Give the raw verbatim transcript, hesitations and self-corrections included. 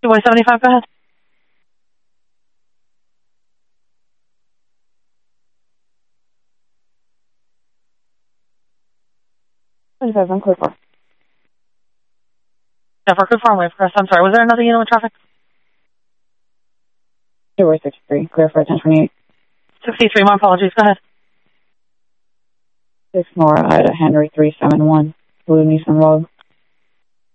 two one seventy-five, go ahead. twenty-five, I'm clear for. Yeah, for good farm wave, Chris. I'm sorry, was there another unit with traffic? two sixty-three, clear for ten twenty-eight. sixty-three, my apologies, go ahead. six more, Ida Henry three seven one, Blue Nissan Road.